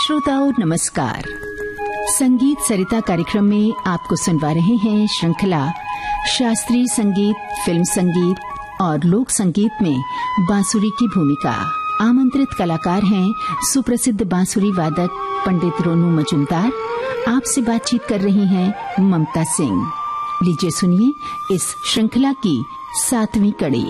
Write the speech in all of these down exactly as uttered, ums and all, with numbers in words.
श्रोताओं नमस्कार। संगीत सरिता कार्यक्रम में आपको सुनवा रहे हैं श्रृंखला शास्त्रीय संगीत, फिल्म संगीत और लोक संगीत में बांसुरी की भूमिका। आमंत्रित कलाकार हैं सुप्रसिद्ध बांसुरी वादक पंडित रोनू मजूमदार। आपसे बातचीत कर रही हैं ममता सिंह। लीजिए सुनिए इस श्रृंखला की सातवीं कड़ी।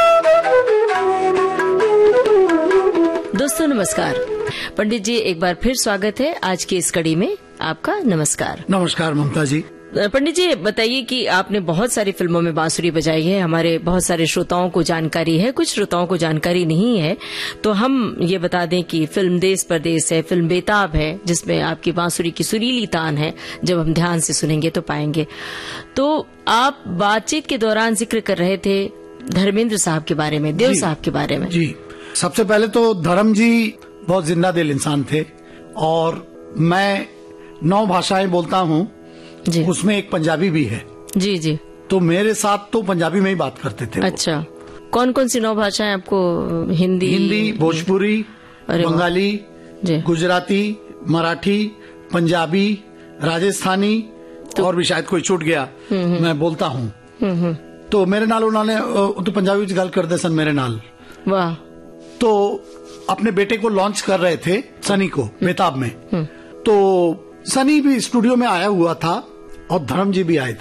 दोस्तों नमस्कार। पंडित जी एक बार फिर स्वागत है आज की इस कड़ी में। आपका नमस्कार। नमस्कार ममता जी। पंडित जी बताइए कि आपने बहुत सारी फिल्मों में बांसुरी बजाई है। हमारे बहुत सारे श्रोताओं को जानकारी है, कुछ श्रोताओं को जानकारी नहीं है, तो हम ये बता दें कि फिल्म देश परदेश है, फिल्म बेताब है, जिसमें आपकी बांसुरी की सुरीली तान है। जब हम ध्यान से सुनेंगे तो पाएंगे। तो आप बातचीत के दौरान जिक्र कर रहे थे धर्मेंद्र साहब के बारे में, देव साहब के बारे में। जी, सबसे पहले तो धर्म जी बहुत जिंदा दिल इंसान थे और मैं नौ भाषाएं बोलता हूँ, उसमें एक पंजाबी भी है। जी जी। तो मेरे साथ तो पंजाबी में ही बात करते थे। अच्छा, कौन कौन सी नौ भाषाएं आपको? हिंदी, हिंदी, भोजपुरी, बंगाली, गुजराती, मराठी, पंजाबी, राजस्थानी तो, और भी शायद कोई छूट गया मैं बोलता हूँ। तो मेरे नाल उन्होंने तो पंजाबी में गल करते सन मेरे नाल। वाह। तो अपने बेटे को लॉन्च कर रहे थे, सनी को, बेताब में। तो सनी भी स्टूडियो में आया हुआ था और धर्म जी भी आए थे।